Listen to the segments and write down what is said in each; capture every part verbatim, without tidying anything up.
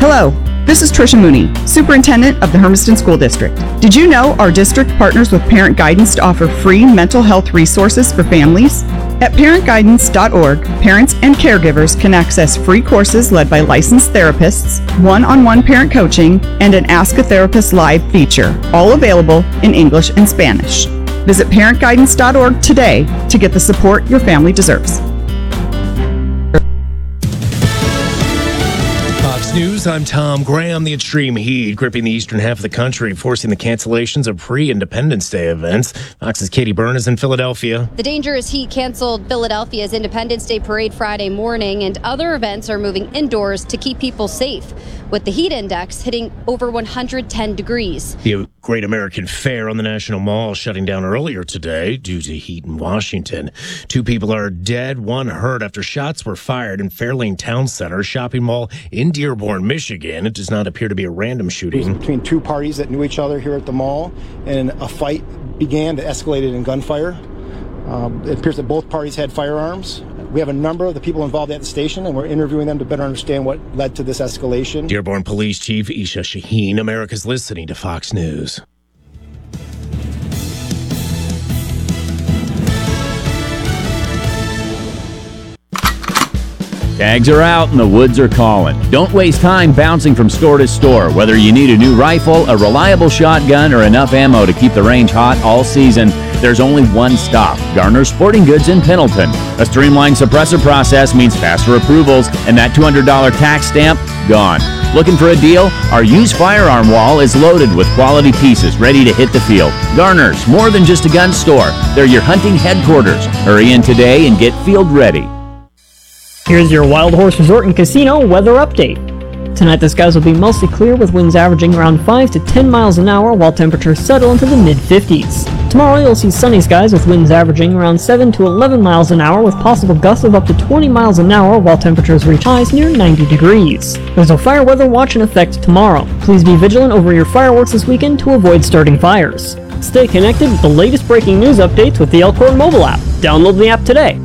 Hello, this is Tricia Mooney, Superintendent of the Hermiston School District. Did you know our district partners with Parent Guidance to offer free mental health resources for families? At parent guidance dot org, parents and caregivers can access free courses led by licensed therapists, one-on-one parent coaching, and an Ask a Therapist Live feature, all available in English and Spanish. Visit parent guidance dot org today to get the support your family deserves. News, I'm Tom Graham. The extreme heat gripping the eastern half of the country, forcing the cancellations of pre-Independence Day events. Fox's Katie Byrne is in Philadelphia. The dangerous heat canceled Philadelphia's Independence Day parade Friday morning, and other events are moving indoors to keep people safe, with the heat index hitting over one hundred ten degrees. The Great American Fair on the National Mall shutting down earlier today due to heat in Washington. Two people are dead, one hurt after shots were fired in Fairlane Town Center shopping mall in Dearborn, Michigan. It does not appear to be a random shooting. Between two parties that knew each other here at the mall, and a fight began that escalated in gunfire. Um, it appears that both parties had firearms. We have a number of the people involved at the station, and we're interviewing them to better understand what led to this escalation. Dearborn Police Chief Isha Shaheen, America's listening to Fox News. Tags are out and the woods are calling. Don't waste time bouncing from store to store. Whether you need a new rifle, a reliable shotgun, or enough ammo to keep the range hot all season, there's only one stop, Garner Sporting Goods in Pendleton. A streamlined suppressor process means faster approvals, and that two hundred dollars tax stamp, gone. Looking for a deal? Our used firearm wall is loaded with quality pieces ready to hit the field. Garner's, more than just a gun store. They're your hunting headquarters. Hurry in today and get field ready. Here's your Wild Horse Resort and Casino weather update. Tonight the skies will be mostly clear with winds averaging around five to ten miles an hour while temperatures settle into the mid fifties. Tomorrow you'll see sunny skies with winds averaging around seven to eleven miles an hour with possible gusts of up to twenty miles an hour while temperatures reach highs near ninety degrees. There's a fire weather watch in effect tomorrow. Please be vigilant over your fireworks this weekend to avoid starting fires. Stay connected with the latest breaking news updates with the Elkhorn mobile app. Download the app today.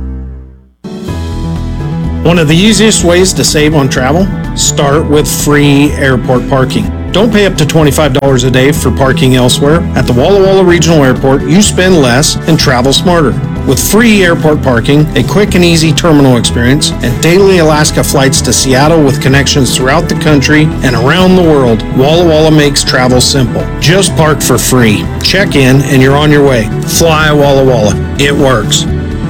One of the easiest ways to save on travel? Start with free airport parking. Don't pay up to twenty-five dollars a day for parking elsewhere. At the Walla Walla Regional Airport, you spend less and travel smarter. With free airport parking, a quick and easy terminal experience, and daily Alaska flights to Seattle with connections throughout the country and around the world, Walla Walla makes travel simple. Just park for free. Check in and you're on your way. Fly Walla Walla. It works.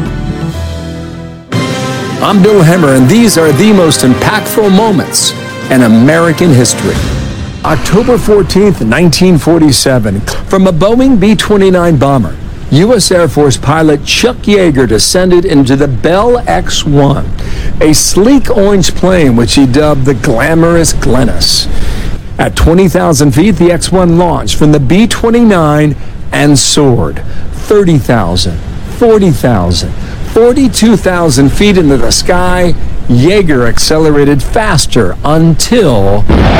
I'm Bill Hemmer, and these are the most impactful moments in American history. October fourteenth, nineteen forty-seven, from a Boeing B twenty-nine bomber, U S Air Force pilot Chuck Yeager descended into the Bell X one, a sleek orange plane which he dubbed the Glamorous Glennis. At twenty thousand feet, the X one launched from the B twenty-nine and soared thirty thousand, forty thousand, forty-two thousand feet into the sky. Yeager accelerated faster until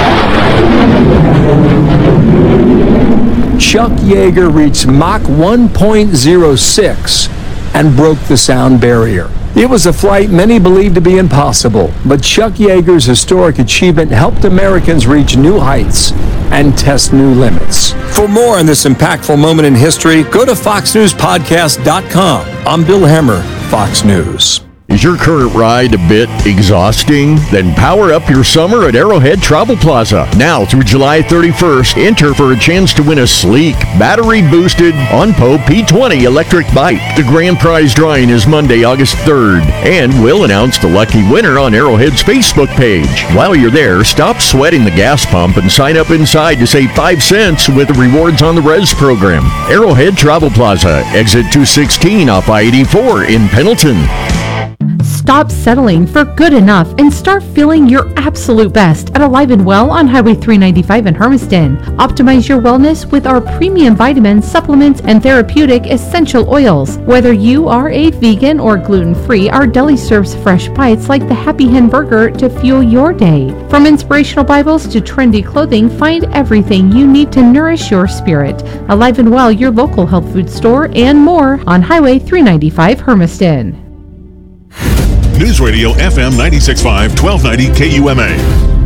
Chuck Yeager reached Mach one point oh six and broke the sound barrier. It was a flight many believed to be impossible, but Chuck Yeager's historic achievement helped Americans reach new heights and test new limits. For more on this impactful moment in history, go to fox news podcast dot com. I'm Bill Hemmer, Fox News. Is your current ride a bit exhausting? Then power up your summer at Arrowhead Travel Plaza. Now through July thirty-first, enter for a chance to win a sleek, battery-boosted OnPo P twenty electric bike. The grand prize drawing is Monday, August third, and we'll announce the lucky winner on Arrowhead's Facebook page. While you're there, stop sweating the gas pump and sign up inside to save five cents with the Rewards on the Res program. Arrowhead Travel Plaza, exit two sixteen off I eighty-four in Pendleton. Stop settling for good enough and start feeling your absolute best at Alive and Well on Highway three ninety-five in Hermiston. Optimize your wellness with our premium vitamins, supplements, and therapeutic essential oils. Whether you are a vegan or gluten-free, our deli serves fresh bites like the Happy Hen Burger to fuel your day. From inspirational Bibles to trendy clothing, find everything you need to nourish your spirit. Alive and Well, your local health food store, and more on Highway three ninety-five Hermiston. News Radio F M ninety-six point five, twelve ninety K U M A.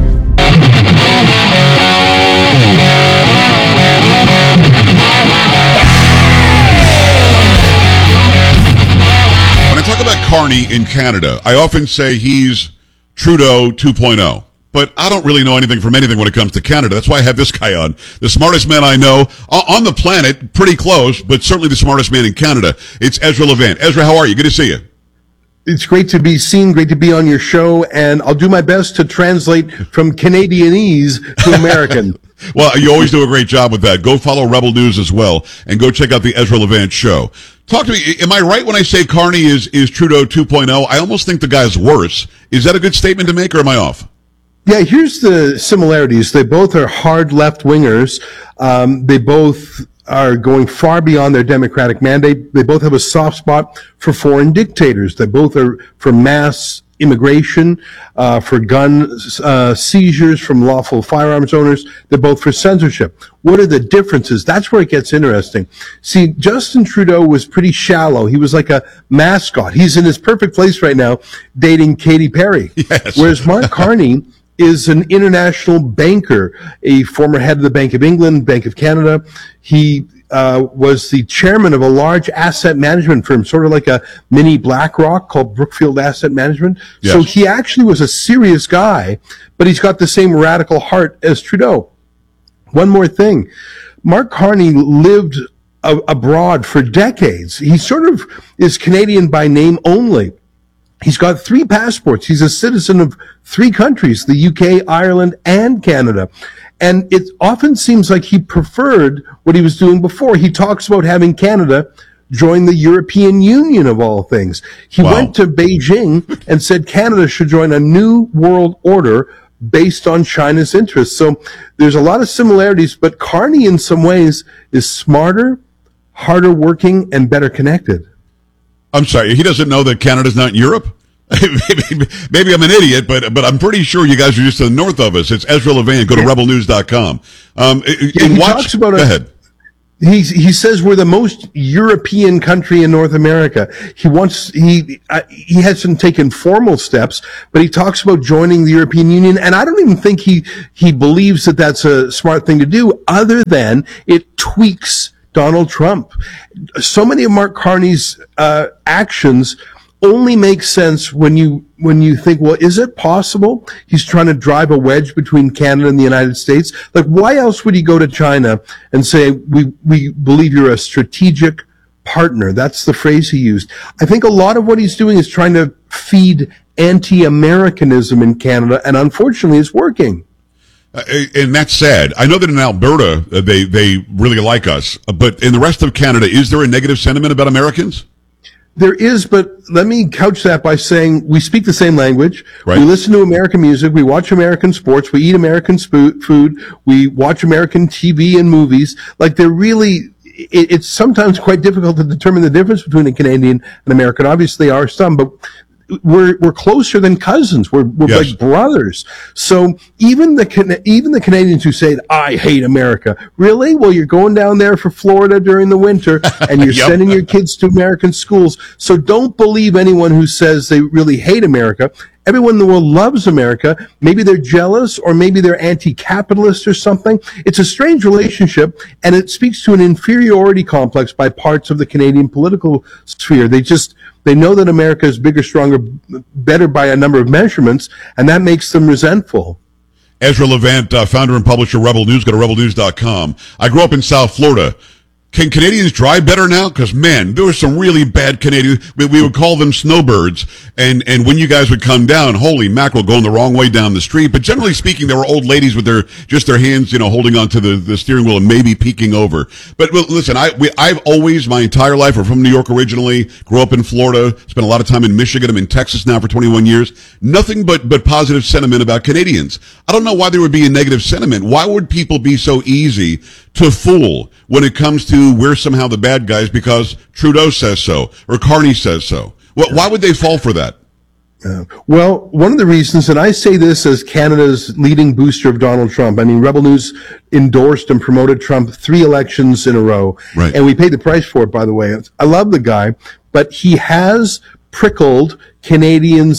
Talk about Carney in Canada. I often say he's Trudeau two point oh, but I don't really know anything from anything when it comes to Canada. That's why I have this guy on. The smartest man I know on the planet, pretty close, but certainly the smartest man in Canada. It's Ezra Levant. Ezra, how are you? Good to see you. It's great to be seen, great to be on your show, and I'll do my best to translate from Canadianese to American. Well, you always do a great job with that. Go follow Rebel News as well, and go check out the Ezra Levant show. Talk to me. Am I right when I say Carney is, is Trudeau two point oh? I almost think the guy's worse. Is that a good statement to make, or am I off? Yeah, here's the similarities. They both are hard left-wingers. Um, they both are going far beyond their democratic mandate. They both have a soft spot for foreign dictators. They both are for mass immigration, uh, for gun uh, seizures from lawful firearms owners. They're both for censorship. What are the differences? That's where it gets interesting. See, Justin Trudeau was pretty shallow. He was like a mascot. He's in his perfect place right now dating Katy Perry. Yes. Whereas Mark Carney is an international banker, a former head of the Bank of England, Bank of Canada. He uh, was the chairman of a large asset management firm, sort of like a mini BlackRock called Brookfield Asset Management. Yes. So he actually was a serious guy, but he's got the same radical heart as Trudeau. One more thing. Mark Carney lived a- abroad for decades. He sort of is Canadian by name only. He's got three passports. He's a citizen of three countries, the U K, Ireland, and Canada. And it often seems like he preferred what he was doing before. He talks about having Canada join the European Union, of all things. He Wow. went to Beijing and said Canada should join a new world order based on China's interests. So there's a lot of similarities, but Carney in some ways is smarter, harder working, and better connected. I'm sorry, he doesn't know that Canada's not in Europe? maybe, maybe I'm an idiot, but but I'm pretty sure you guys are just to the north of us. It's Ezra Levant. Go to rebel news dot com. Um, Yeah, and he watch, talks about go a- ahead. He he says we're the most European country in North America. He wants he uh, he hasn't taken formal steps, but he talks about joining the European Union, and I don't even think he he believes that that's a smart thing to do. Other than it tweaks Donald Trump. So many of Mark Carney's uh, actions only make sense when you when you think, well, is it possible he's trying to drive a wedge between Canada and the United States? Like, why else would he go to China and say, we we believe you're a strategic partner? That's the phrase he used. I think a lot of what he's doing is trying to feed anti-Americanism in Canada, and unfortunately it's working. Uh, and that's sad. I know that in Alberta, uh, they, they really like us, uh, but in the rest of Canada, is there a negative sentiment about Americans? There is, but let me couch that by saying we speak the same language. Right. We listen to American music. We watch American sports. We eat American spo- food. We watch American T V and movies. Like, they're really, it, it's sometimes quite difficult to determine the difference between a Canadian and American. Obviously, there are some, but we're we're closer than cousins. We're we're Yes. like brothers. So even the Can- even the Canadians who say, I hate America, really? Well, you're going down there for Florida during the winter, and you're Yep. sending your kids to American schools. So don't believe anyone who says they really hate America. Everyone in the world loves America. Maybe they're jealous, or maybe they're anti-capitalist or something. It's a strange relationship, and it speaks to an inferiority complex by parts of the Canadian political sphere. They just They know that America is bigger, stronger, better by a number of measurements, and that makes them resentful. Ezra Levant, uh, founder and publisher, Rebel News. Go to rebel news dot com. I grew up in South Florida. Can Canadians drive better now? Because, man, there were some really bad Canadians. We, we would call them snowbirds. And, and when you guys would come down, holy mackerel, going the wrong way down the street. But generally speaking, there were old ladies with their, just their hands, you know, holding onto the, the steering wheel and maybe peeking over. But well, listen, I, we, I've always, my entire life, I'm from New York originally, grew up in Florida, spent a lot of time in Michigan. I'm in Texas now for twenty-one years. Nothing but, but positive sentiment about Canadians. I don't know why there would be a negative sentiment. Why would people be so easy to fool when it comes to we're somehow the bad guys because Trudeau says so or Carney says so? Well, why would they fall for that? Uh, well, one of the reasons, and I say this as Canada's leading booster of Donald Trump. I mean, Rebel News endorsed and promoted Trump three elections in a row. Right. And we paid the price for it, by the way. I love the guy, but he has prickled Canadians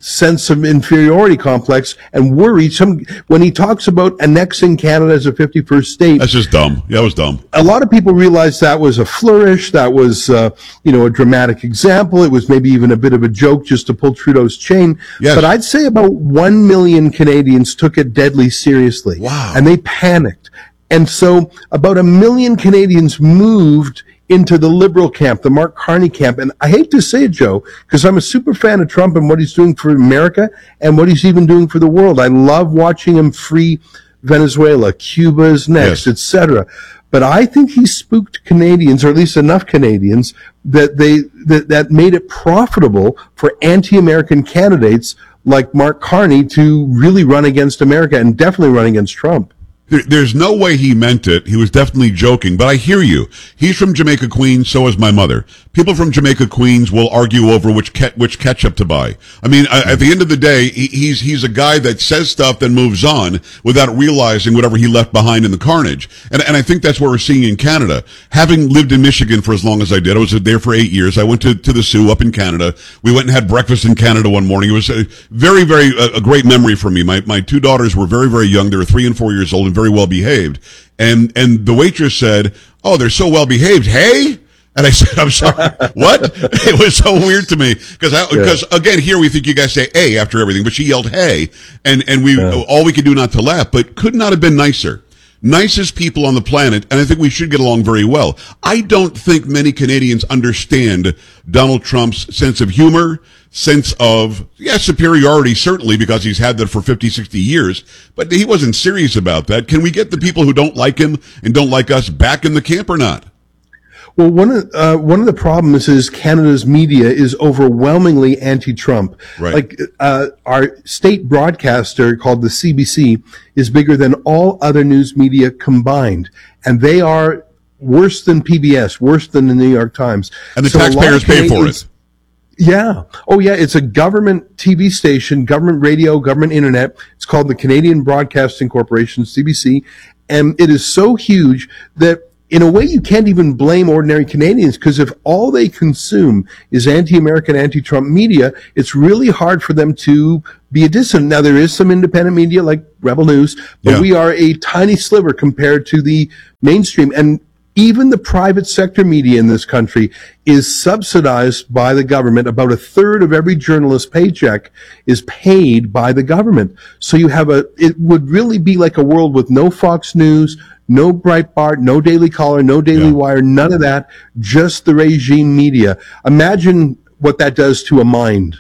sense of inferiority complex and worry. Some when he talks about annexing Canada as a fifty-first state, that's just dumb. Yeah, it was dumb. A lot of people realized that was a flourish. That was, uh, you know, a dramatic example. It was maybe even a bit of a joke just to pull Trudeau's chain. Yes. But I'd say about one million Canadians took it deadly seriously. Wow. And they panicked. And so about a million Canadians moved into the Liberal camp, the Mark Carney camp. And I hate to say it, Joe, because I'm a super fan of Trump and what he's doing for America and what he's even doing for the world. I love watching him free Venezuela, Cuba is next, yes. et cetera. But I think he spooked Canadians, or at least enough Canadians, that they that, that made it profitable for anti-American candidates like Mark Carney to really run against America and definitely run against Trump. There, there's no way he meant it. He was definitely joking, but I hear you. He's from Jamaica, Queens. So is my mother. People from Jamaica, Queens will argue over which ke- which ketchup to buy. I mean, I, at the end of the day, he, he's he's a guy that says stuff then moves on without realizing whatever he left behind in the carnage. And and I think that's what we're seeing in Canada. Having lived in Michigan for as long as I did, I was there for eight years. I went to, to the Sioux up in Canada. We went and had breakfast in Canada one morning. It was a very, very, a, a great memory for me. My my two daughters were very, very young. They were three and four years old and very well behaved. And and the waitress said, "Oh, they're so well behaved. Hey." And I said, "I'm sorry, what?" It was so weird to me because because yeah. again, here we think you guys say "hey" after everything, but she yelled "hey," and and we yeah. all we could do not to laugh, but could not have been nicer. Nicest people on the planet, and I think we should get along very well. I don't think many Canadians understand Donald Trump's sense of humor, sense of, yeah, superiority, certainly, because he's had that for fifty, sixty years, but he wasn't serious about that. Can we get the people who don't like him and don't like us back in the camp or not? Well, one of uh, one of the problems is Canada's media is overwhelmingly anti-Trump. Right. Like uh, our state broadcaster called the C B C is bigger than all other news media combined, and they are worse than P B S, worse than the New York Times. And the so taxpayers pay for it. Yeah. Oh, yeah. It's a government T V station, government radio, government internet. It's called the Canadian Broadcasting Corporation, C B C, and it is so huge that in a way, you can't even blame ordinary Canadians because if all they consume is anti-American, anti-Trump media, it's really hard for them to be a dissident. Now, there is some independent media like Rebel News, but yeah. we are a tiny sliver compared to the mainstream. And even the private sector media in this country is subsidized by the government. About a third of every journalist's paycheck is paid by the government. So you have a, it would really be like a world with no Fox News, no Breitbart, no Daily Caller, no Daily yeah. Wire, none of that, just the regime media. Imagine what that does to a mind.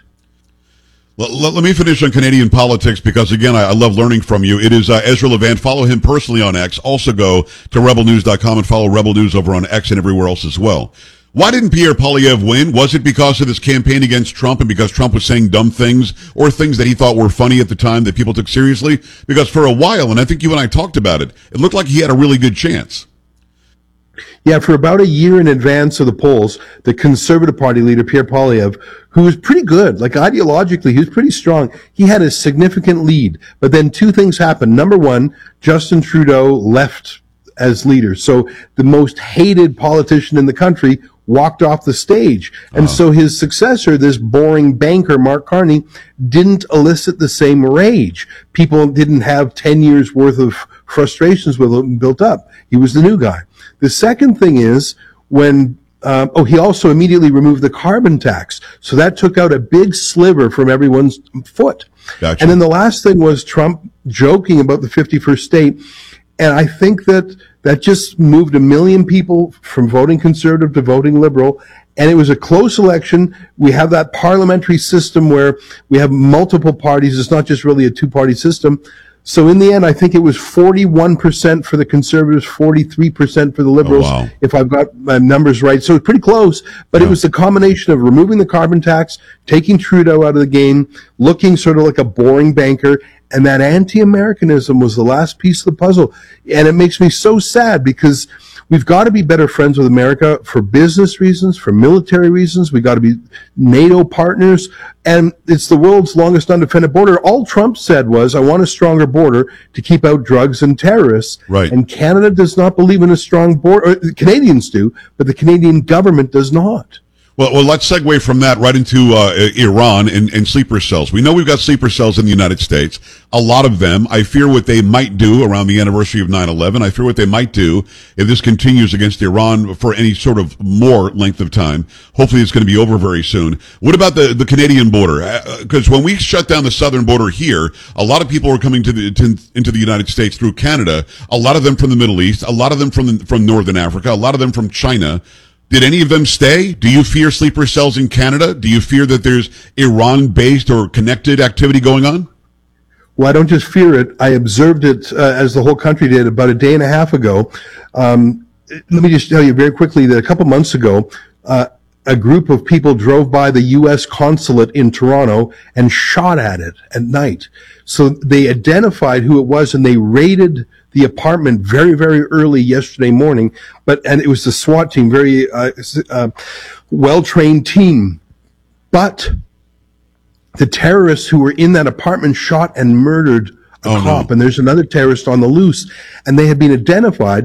Let, let, let me finish on Canadian politics because, again, I, I love learning from you. It is uh, Ezra Levant. Follow him personally on X. Also go to rebel news dot com and follow Rebel News over on X and everywhere else as well. Why didn't Pierre Poilievre win? Was it because of this campaign against Trump and because Trump was saying dumb things or things that he thought were funny at the time that people took seriously? Because for a while, and I think you and I talked about it, it looked like he had a really good chance. Yeah, for about a year in advance of the polls, the Conservative Party leader, Pierre Poilievre, who was pretty good, like ideologically, he was pretty strong. He had a significant lead. But then two things happened. Number one, Justin Trudeau left as leader. So the most hated politician in the country walked off the stage. And oh. so his successor, this boring banker, Mark Carney, didn't elicit the same rage. People didn't have ten years worth of frustrations with him built up. He was the new guy. The second thing is when, uh, oh, he also immediately removed the carbon tax. So that took out a big sliver from everyone's foot. Gotcha. And then the last thing was Trump joking about the fifty-first state. And I think that that just moved a million people from voting conservative to voting liberal. And it was a close election. We have that parliamentary system where we have multiple parties. It's not just really a two-party system. So in the end, I think it was forty-one percent for the conservatives, forty-three percent for the liberals, oh, wow. if I've got my numbers right. So it's pretty close, but yeah. it was the combination of removing the carbon tax, taking Trudeau out of the game, looking sort of like a boring banker, and that anti-Americanism was the last piece of the puzzle. And it makes me so sad because we've got to be better friends with America for business reasons, for military reasons. We've got to be NATO partners. And it's the world's longest undefended border. All Trump said was, I want a stronger border to keep out drugs and terrorists. Right. And Canada does not believe in a strong border. Canadians do, but the Canadian government does not. Well, well, let's segue from that right into uh, Iran and, and sleeper cells. We know we've got sleeper cells in the United States. A lot of them. I fear what they might do around the anniversary of nine eleven. I fear what they might do if this continues against Iran for any sort of more length of time. Hopefully it's going to be over very soon. What about the, the Canadian border? Because uh, when we shut down the southern border here, a lot of people were coming to the to, into the United States through Canada. A lot of them from the Middle East. A lot of them from the, from Northern Africa. A lot of them from China. Did any of them stay? Do you fear sleeper cells in Canada? Do you fear that there's Iran-based or connected activity going on? Well, I don't just fear it. I observed it uh, as the whole country did about a day and a half ago. Um, let me just tell you very quickly that a couple months ago, uh, a group of people drove by the U S consulate in Toronto and shot at it at night. So they identified who it was and they raided the apartment very, very early yesterday morning. But, and it was the SWAT team, very, uh, uh, well-trained team. But the terrorists who were in that apartment shot and murdered a oh, cop. No. And there's another terrorist on the loose. And they had been identified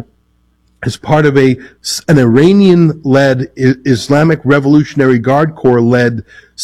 as part of a, an Iranian-led Islamic Revolutionary Guard Corps-led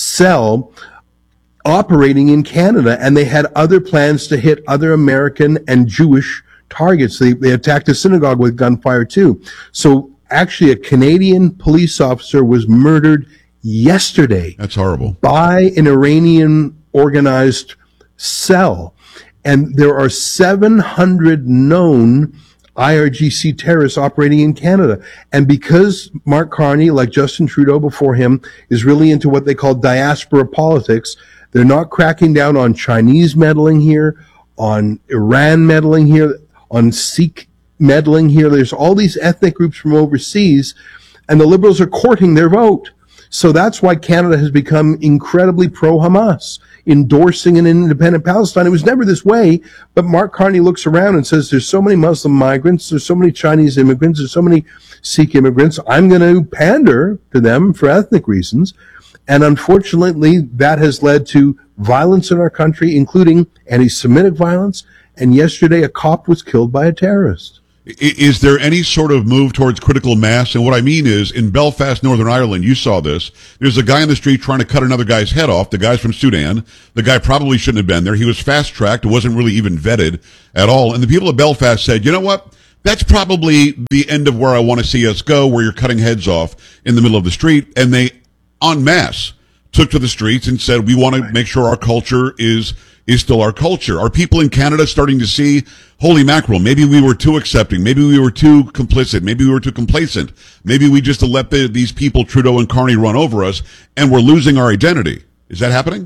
cell operating in Canada. And they had other plans to hit other American and Jewish targets. They, they attacked a synagogue with gunfire too. So actually a Canadian police officer was murdered yesterday. That's horrible. By an Iranian organized cell. And there are seven hundred known I R G C terrorists operating in Canada. And because Mark Carney, like Justin Trudeau before him, is really into what they call diaspora politics, they're not cracking down on Chinese meddling here, on Iran meddling here, on Sikh meddling here. There's all these ethnic groups from overseas, and the Liberals are courting their vote. So that's why Canada has become incredibly pro-Hamas, endorsing an independent Palestine. It was never this way, but Mark Carney looks around and says, there's so many Muslim migrants, there's so many Chinese immigrants, there's so many Sikh immigrants, I'm going to pander to them for ethnic reasons. And unfortunately, that has led to violence in our country, including anti-Semitic violence. And yesterday, a cop was killed by a terrorist. Is there any sort of move towards critical mass? And what I mean is, in Belfast, Northern Ireland, you saw this. There's a guy in the street trying to cut another guy's head off. The guy's from Sudan. The guy probably shouldn't have been there. He was fast-tracked. It wasn't really even vetted at all. And the people of Belfast said, you know what? That's probably the end of where I want to see us go, where you're cutting heads off in the middle of the street. And they, en masse, took to the streets and said, we want to make sure our culture is is still our culture. Are people in Canada starting to see, holy mackerel, maybe we were too accepting, maybe we were too complicit, maybe we were too complacent, maybe we just let the, these people, Trudeau and Carney, run over us, and we're losing our identity? Is that happening?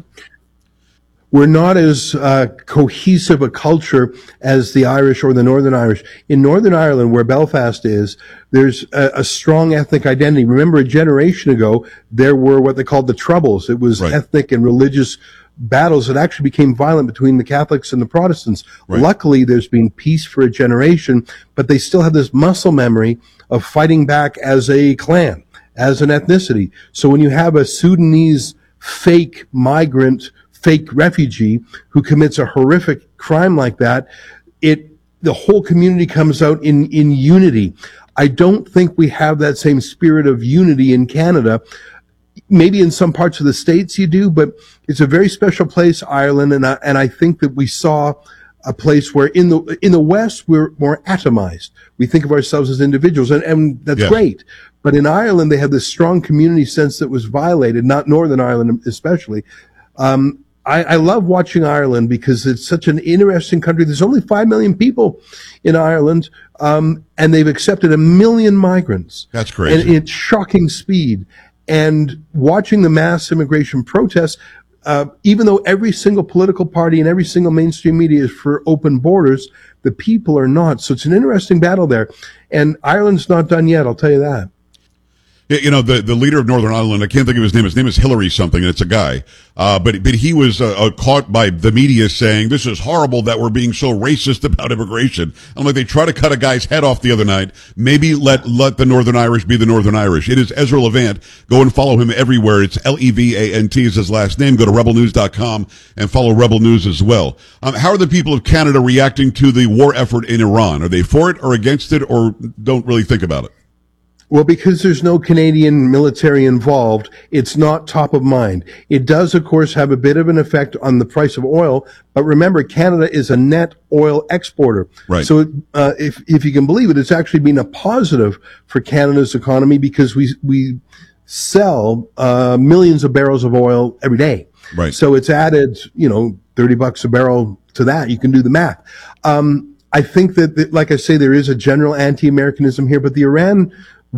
We're not as uh, cohesive a culture as the Irish or the Northern Irish. In Northern Ireland, where Belfast is, there's a, a strong ethnic identity. Remember, a generation ago, there were what they called the Troubles. It was right. ethnic and religious battles that actually became violent between the Catholics and the Protestants. Right. Luckily, there's been peace for a generation, but they still have this muscle memory of fighting back as a clan, as an ethnicity. So when you have a Sudanese fake migrant, fake refugee who commits a horrific crime like that, it the whole community comes out in, in unity. I don't think we have that same spirit of unity in Canada. Maybe in some parts of the States you do, but it's a very special place, Ireland, and I, and I think that we saw a place where in the in the West we're more atomized. We think of ourselves as individuals, and, and that's yeah. great. But in Ireland, they have this strong community sense that was violated, not Northern Ireland especially. Um, I, I love watching Ireland because it's such an interesting country. There's only five million people in Ireland, um, and they've accepted a million migrants. That's crazy. And it's shocking speed. And watching the mass immigration protests, uh, even though every single political party and every single mainstream media is for open borders, the people are not. So it's an interesting battle there. And Ireland's not done yet, I'll tell you that. You know, the, the leader of Northern Ireland, I can't think of his name. His name is Hillary something, and it's a guy. Uh, but, but he was uh, uh, caught by the media saying, this is horrible that we're being so racist about immigration. I'm like, they try to cut a guy's head off the other night. Maybe let, let the Northern Irish be the Northern Irish. It is Ezra Levant. Go and follow him everywhere. It's L E V A N T is his last name. Go to rebel news dot com and follow Rebel News as well. Um, how are the people of Canada reacting to the war effort in Iran? Are they for it or against it or don't really think about it? Well, because there's no Canadian military involved, it's not top of mind. It does, of course, have a bit of an effect on the price of oil, but remember, Canada is a net oil exporter. Right. So, uh, if, if you can believe it, it's actually been a positive for Canada's economy because we, we sell, uh, millions of barrels of oil every day. Right. So it's added, you know, thirty bucks a barrel to that. You can do the math. Um, I think that, that, like I say, there is a general anti-Americanism here, but the Iran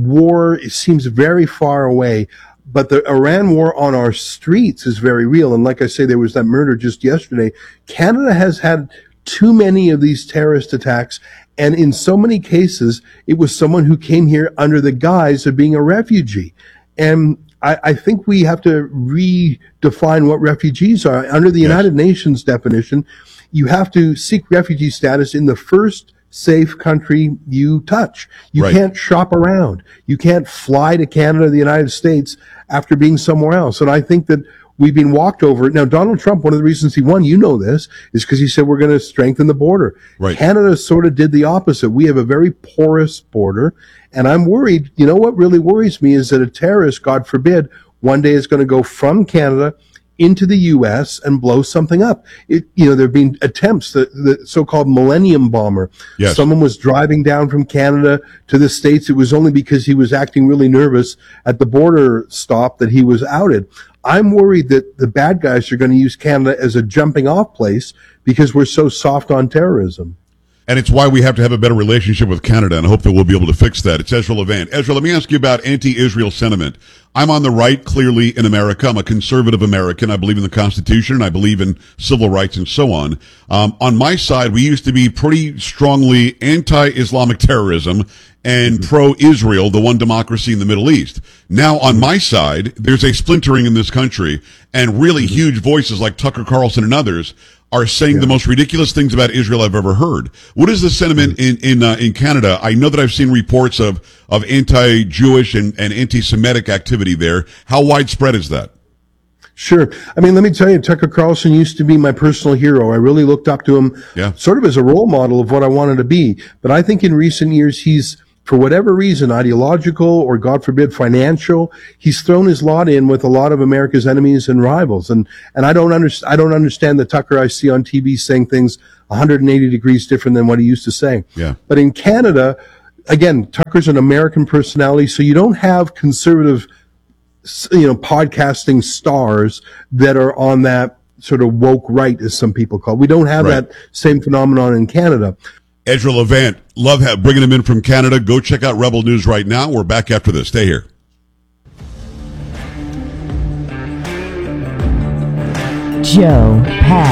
war seems very far away, but the Iran war on our streets is very real. And like I say, there was that murder just yesterday. Canada has had too many of these terrorist attacks. And in so many cases, it was someone who came here under the guise of being a refugee. And I, I think we have to redefine what refugees are. Under the yes. United Nations definition, you have to seek refugee status in the first safe country you touch. You right. can't shop around. You can't fly to Canada, the United States, after being somewhere else. And I think that we've been walked over. Now, Donald Trump, one of the reasons he won, you know this, is because he said we're going to strengthen the border. Right. Canada sort of did the opposite. We have a very porous border. And I'm worried, you know what really worries me is that a terrorist, God forbid, one day is going to go from Canada into the U S and blow something up. It, you know, there have been attempts, the, the so-called Millennium Bomber. Yes. Someone was driving down from Canada to the States. It was only because he was acting really nervous at the border stop that he was outed. I'm worried that the bad guys are going to use Canada as a jumping off place because we're so soft on terrorism. And it's why we have to have a better relationship with Canada, and I hope that we'll be able to fix that. It's Ezra Levant. Ezra, let me ask you about anti-Israel sentiment. I'm on the right, clearly, in America. I'm a conservative American. I believe in the Constitution, and I believe in civil rights and so on. Um, on my side, we used to be pretty strongly anti-Islamic terrorism and pro-Israel, the one democracy in the Middle East. Now, on my side, there's a splintering in this country, and really huge voices like Tucker Carlson and others are saying yeah. the most ridiculous things about Israel I've ever heard. What is the sentiment in in uh, in Canada? I know that I've seen reports of of anti-Jewish and, and anti-Semitic activity there. How widespread is that? Sure. I mean, let me tell you, Tucker Carlson used to be my personal hero. I really looked up to him yeah. sort of as a role model of what I wanted to be. But I think in recent years, he's, for whatever reason, ideological or, God forbid, financial, he's thrown his lot in with a lot of America's enemies and rivals. And, and I don't understand, I don't understand the Tucker I see on T V saying things one hundred eighty degrees different than what he used to say. Yeah. But in Canada, again, Tucker's an American personality, so you don't have conservative, you know, podcasting stars that are on that sort of woke right, as some people call it. We don't have right. that same phenomenon in Canada. Ezra Levant, love ha- bringing him in from Canada. Go check out Rebel News right now. We're back after this. Stay here. Joe Pass.